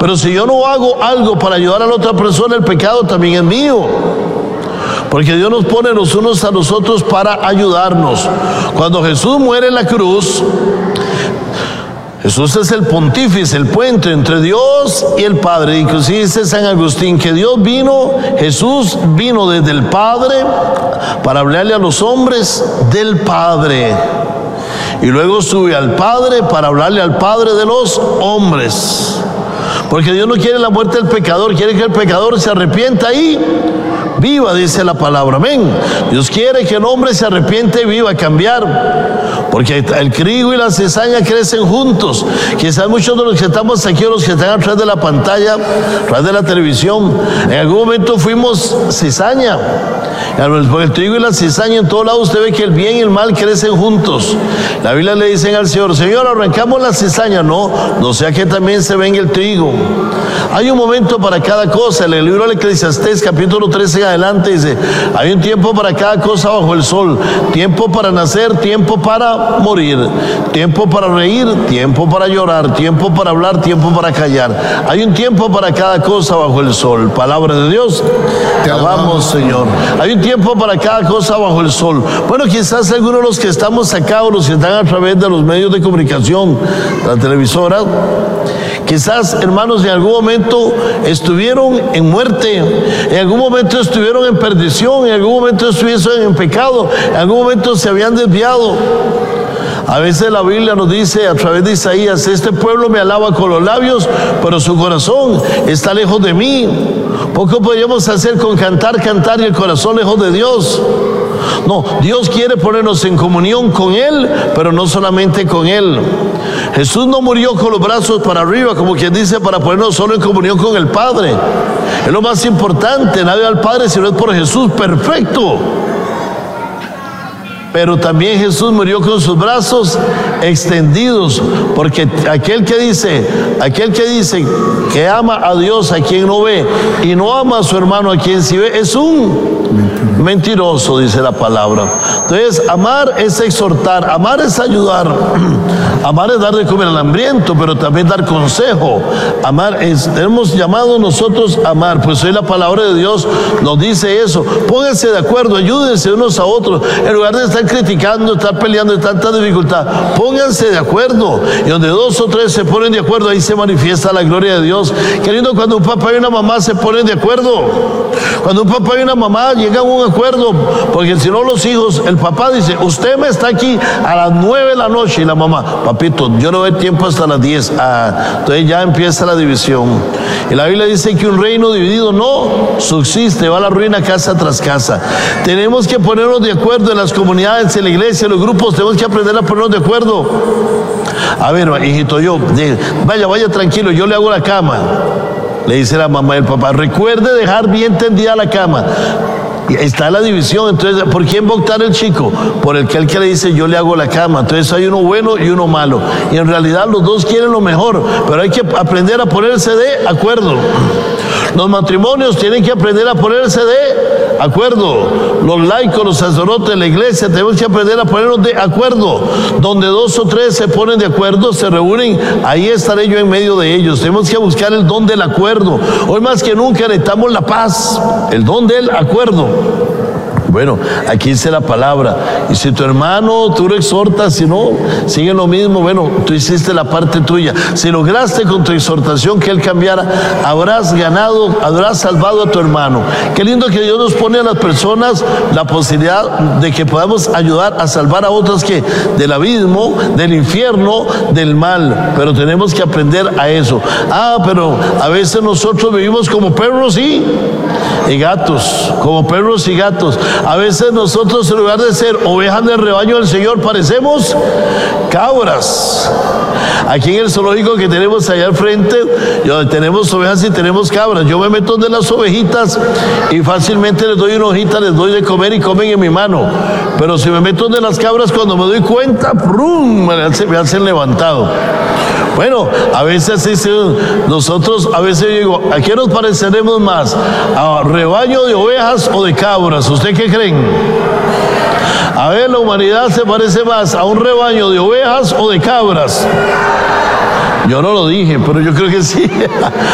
Pero si yo no hago algo para ayudar a la otra persona, el pecado también es mío. Porque Dios nos pone los unos a los otros para ayudarnos. Cuando Jesús muere en la cruz, Jesús es el pontífice, el puente entre Dios y el Padre. Inclusive dice San Agustín que Jesús vino desde el Padre para hablarle a los hombres del Padre. Y luego sube al Padre para hablarle al Padre de los hombres. Porque Dios no quiere la muerte del pecador, quiere que el pecador se arrepienta y viva, dice la palabra, amén. Dios quiere que el hombre se arrepiente y viva, cambiar. Porque el trigo y la cizaña crecen juntos. Quizás muchos de los que estamos aquí o los que están atrás de la pantalla, atrás de la televisión, en algún momento fuimos cizaña. Por el trigo y la cizaña en todos lados usted ve que el bien y el mal crecen juntos. La Biblia le dicen al Señor, Señor, arrancamos la cizaña. No sea que también se venga el trigo. Hay un momento para cada cosa. En el libro del Eclesiastés, capítulo 13 en adelante, dice, hay un tiempo para cada cosa bajo el sol. Tiempo para nacer, tiempo para morir. Tiempo para reír, tiempo para llorar. Tiempo para hablar, tiempo para callar. Hay un tiempo para cada cosa bajo el sol. Palabra de Dios, te alabamos, Señor. Hay un tiempo para cada cosa bajo el sol. Bueno, quizás algunos de los que estamos acá o los que están a través de los medios de comunicación, la televisora, quizás, hermanos, en algún momento estuvieron en muerte, en algún momento estuvieron en perdición, en algún momento estuvieron en pecado, en algún momento se habían desviado. A veces la Biblia nos dice a través de Isaías, este pueblo me alaba con los labios, pero su corazón está lejos de mí. Poco podemos hacer con cantar y el corazón lejos de Dios. No, Dios quiere ponernos en comunión con Él, pero no solamente con Él. Jesús no murió con los brazos para arriba, como quien dice, para ponernos solo en comunión con el Padre. Es lo más importante, nadie va al Padre si no es por Jesús, perfecto. Pero también Jesús murió con sus brazos extendidos, porque aquel que dice que ama a Dios a quien no ve y no ama a su hermano a quien sí ve, es un mentiroso, dice la palabra. Entonces, amar es exhortar, amar es ayudar, amar es dar de comer al hambriento, pero también dar consejo. Amar es, hemos llamado nosotros a amar, pues hoy la palabra de Dios nos dice eso. Pónganse de acuerdo, ayúdense unos a otros, en lugar de estar criticando, estar peleando, de tanta dificultad. Pónganse de acuerdo, y donde dos o tres se ponen de acuerdo, ahí se manifiesta la gloria de Dios. Qué lindo cuando un papá y una mamá se ponen de acuerdo. Cuando un papá y una mamá llegan a un acuerdo, porque si no los hijos, el papá dice, usted me está aquí a las 9 de la noche, y la mamá, papito, yo no doy tiempo hasta las 10. Entonces ya empieza la división. Y la Biblia dice que un reino dividido no subsiste, va a la ruina casa tras casa. Tenemos que ponernos de acuerdo en las comunidades, en la iglesia, en los grupos, tenemos que aprender a ponernos de acuerdo. A ver, hijito, vaya tranquilo, yo le hago la cama. Le dice la mamá y el papá, recuerde dejar bien tendida la cama. Y está la división. Entonces, ¿por quién va a optar el chico? Por el que le dice, yo le hago la cama. Entonces hay uno bueno y uno malo, y en realidad los dos quieren lo mejor, pero hay que aprender a ponerse de acuerdo. Los matrimonios tienen que aprender a ponerse de acuerdo. Los laicos, los sacerdotes, la iglesia, tenemos que aprender a ponernos de acuerdo. Donde dos o tres se ponen de acuerdo, se reúnen, ahí estaré yo en medio de ellos. Tenemos que buscar el don del acuerdo. Hoy más que nunca necesitamos la paz, el don del acuerdo. Bueno, aquí dice la palabra, y si tu hermano tú lo exhortas, si no, sigue lo mismo, bueno, tú hiciste la parte tuya. Si lograste con tu exhortación que él cambiara, habrás ganado, habrás salvado a tu hermano. Qué lindo que Dios nos pone a las personas la posibilidad de que podamos ayudar a salvar a otras que del abismo, del infierno, del mal, pero tenemos que aprender a eso. Pero a veces nosotros vivimos como perros y gatos, como perros y gatos. A veces nosotros, en lugar de ser ovejas del rebaño del Señor, parecemos cabras. Aquí en el zoológico que tenemos allá al frente, tenemos ovejas y tenemos cabras. Yo me meto de las ovejitas y fácilmente les doy una hojita, les doy de comer y comen en mi mano. Pero si me meto de las cabras, cuando me doy cuenta, ¡prum!, me hacen levantado. Bueno, a veces nosotros, a veces yo digo, ¿a qué nos pareceremos más? ¿A rebaño de ovejas o de cabras? ¿Usted qué creen? A ver, la humanidad se parece más a un rebaño de ovejas o de cabras. Yo no lo dije, pero yo creo que sí.